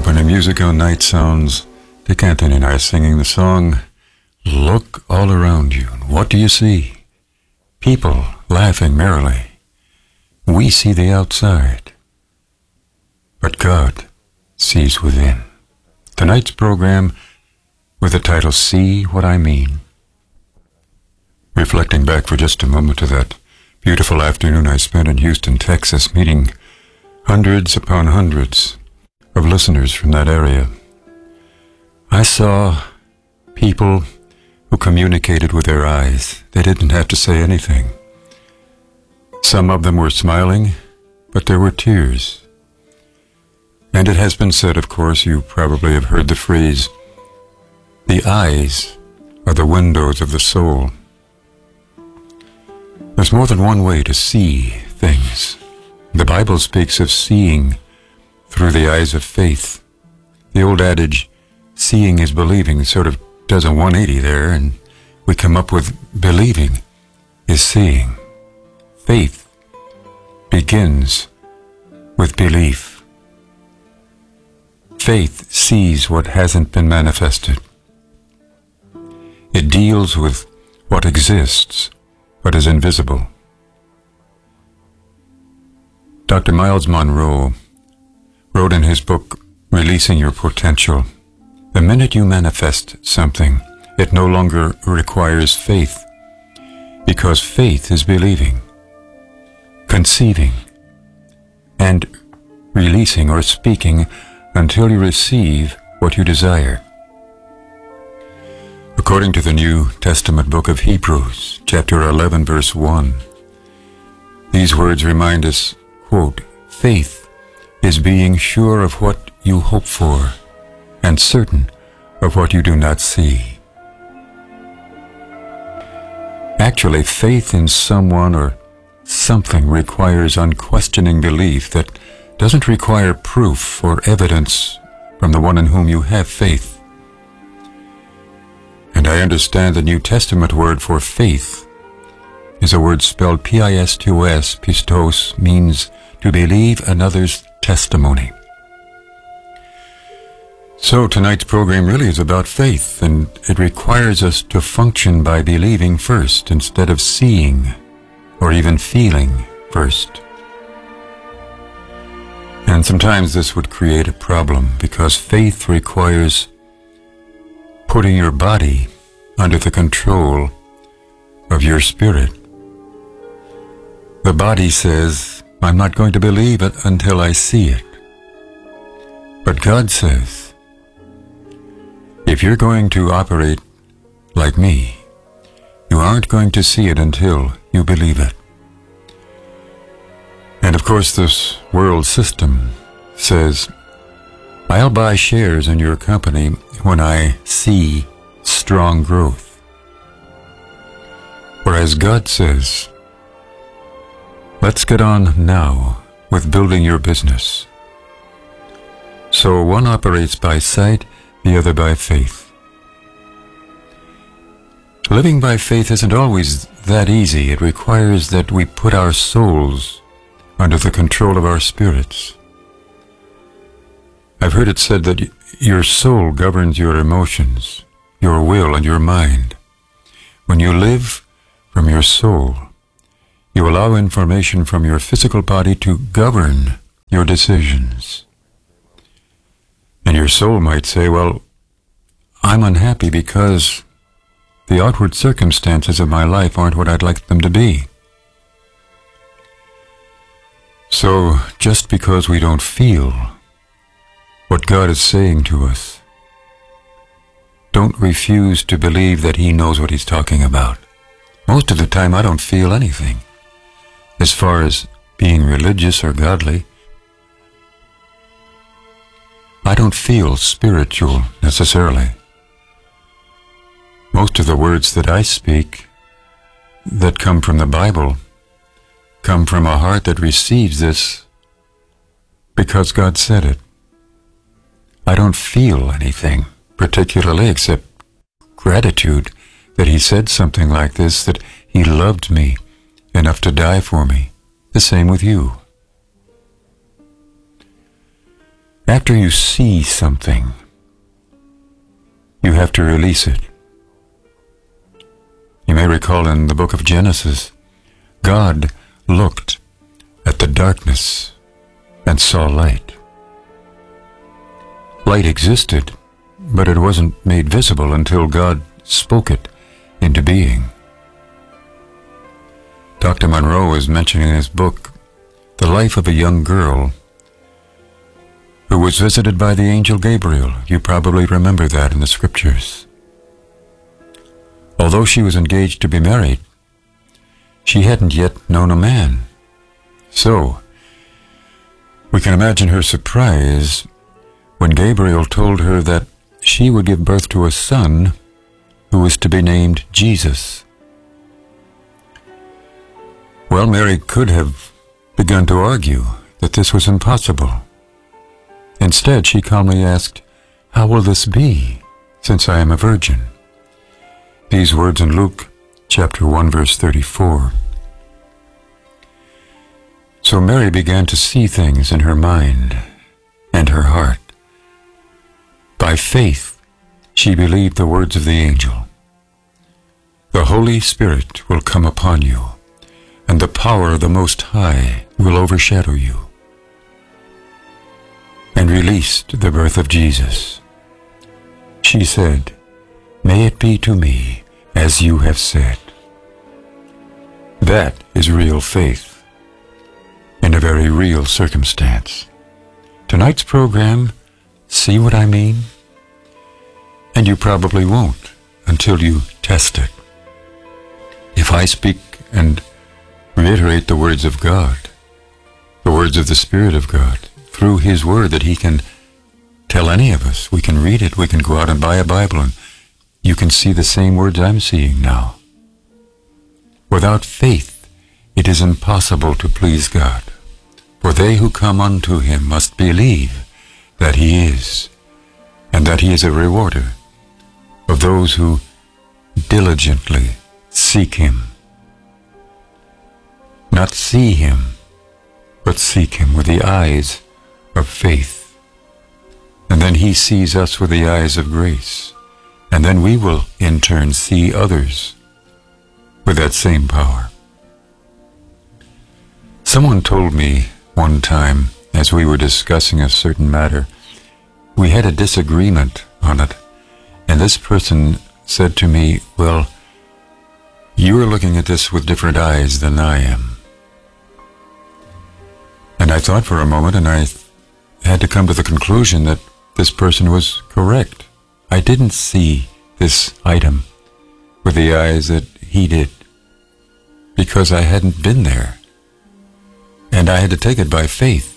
opening music on Night Sounds. Dick Anthony and I are singing the song, Look All Around You. And what do you see? People laughing merrily. We see the outside, but God sees within. Tonight's program with the title, See What I Mean. Reflecting back for just a moment to that beautiful afternoon I spent in Houston, Texas, meeting hundreds upon hundreds of listeners from that area. I saw people who communicated with their eyes. They didn't have to say anything. Some of them were smiling, but there were tears. And it has been said, of course, you probably have heard the phrase, the eyes are the windows of the soul. There's more than one way to see things. The Bible speaks of seeing through the eyes of faith. The old adage, seeing is believing, sort of does a 180 there, and we come up with believing is seeing. Faith begins with belief. Faith sees what hasn't been manifested. It deals with what exists but is invisible. Dr. Miles Monroe wrote in his book, Releasing Your Potential, the minute you manifest something, it no longer requires faith, because faith is believing, conceiving, and releasing or speaking until you receive what you desire. According to the New Testament book of Hebrews, chapter 11, verse 1, these words remind us, quote, faith is being sure of what you hope for and certain of what you do not see. Actually, faith in someone or something requires unquestioning belief that doesn't require proof or evidence from the one in whom you have faith. And I understand the New Testament word for faith is a word spelled P-I-S-T-O-S. Pistos means to believe another's testimony. So tonight's program really is about faith, and it requires us to function by believing first instead of seeing or even feeling first. And sometimes this would create a problem because faith requires putting your body under the control of your spirit. The body says, I'm not going to believe it until I see it. But God says, if you're going to operate like me, you aren't going to see it until you believe it. And of course this world system says, I'll buy shares in your company when I see strong growth. Whereas God says, let's get on now with building your business. So one operates by sight, the other by faith. Living by faith isn't always that easy. It requires that we put our souls under the control of our spirits. I've heard it said that your soul governs your emotions, your will, and your mind. When you live from your soul, you allow information from your physical body to govern your decisions. And your soul might say, well, I'm unhappy because the outward circumstances of my life aren't what I'd like them to be. So, just because we don't feel what God is saying to us, don't refuse to believe that He knows what He's talking about. Most of the time I don't feel anything as far as being religious or godly. I don't feel spiritual necessarily. Most of the words that I speak that come from the Bible come from a heart that receives this because God said it. I don't feel anything particularly except gratitude that He said something like this, that He loved me enough to die for me. The same with you. After you see something, you have to release it. You may recall in the book of Genesis, God looked at the darkness and saw light. Light existed, but it wasn't made visible until God spoke it into being. Dr. Monroe is mentioning in his book the life of a young girl who was visited by the angel Gabriel. You probably remember that in the scriptures. Although she was engaged to be married, she hadn't yet known a man. So, we can imagine her surprise when Gabriel told her that she would give birth to a son who was to be named Jesus. Well, Mary could have begun to argue that this was impossible. Instead, she calmly asked, "How will this be, since I am a virgin?" These words in Luke chapter 1, verse 34. So Mary began to see things in her mind and her heart. By faith, she believed the words of the angel. The Holy Spirit will come upon you, and the power of the Most High will overshadow you. And released the birth of Jesus. She said, "May it be to me as you have said." That is real faith in a very real circumstance. Tonight's program, see what I mean? And you probably won't until you test it. If I speak and reiterate the words of God, the words of the Spirit of God, through His Word that He can tell any of us. We can read it, we can go out and buy a Bible, and you can see the same words I'm seeing now. Without faith, it is impossible to please God. For they who come unto Him must believe that He is, and that He is a rewarder of those who diligently seek Him. Not see Him, but seek Him with the eyes of faith. And then He sees us with the eyes of grace. And then we will in turn see others with that same power. Someone told me one time, as we were discussing a certain matter, we had a disagreement on it, and this person said to me, "Well, you are looking at this with different eyes than I am." And I thought for a moment, and I had to come to the conclusion that this person was correct. I didn't see this item with the eyes that he did, because I hadn't been there, and I had to take it by faith.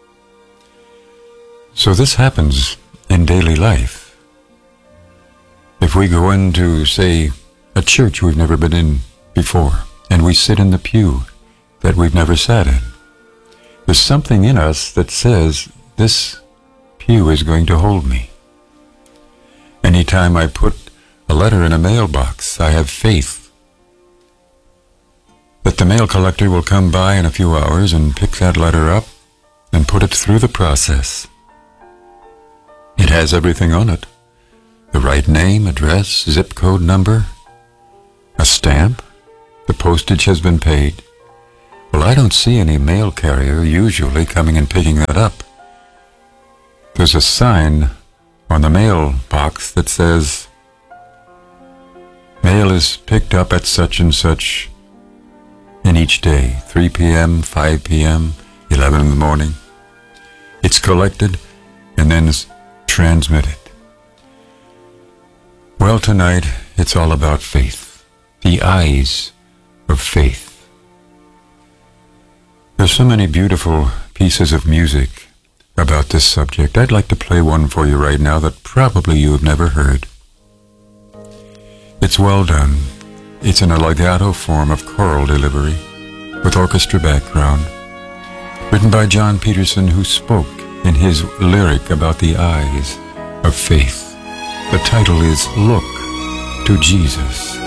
So this happens in daily life. If we go into, say, a church we've never been in before, and we sit in the pew that we've never sat in, there's something in us that says, this pew is going to hold me. Anytime I put a letter in a mailbox, I have faith that the mail collector will come by in a few hours and pick that letter up and put it through the process. It has everything on it. The right name, address, zip code number, a stamp, the postage has been paid. Well, I don't see any mail carrier usually coming and picking that up. There's a sign on the mailbox that says, "Mail is picked up at such and such in each day, 3 p.m., 5 p.m., 11 in the morning. It's collected and then is transmitted." Well, tonight, it's all about faith, the eyes of faith. There's so many beautiful pieces of music about this subject. I'd like to play one for you right now that probably you have never heard. It's well done. It's in a legato form of choral delivery with orchestra background, written by John Peterson, who spoke in his lyric about the eyes of faith. The title is "Look to Jesus."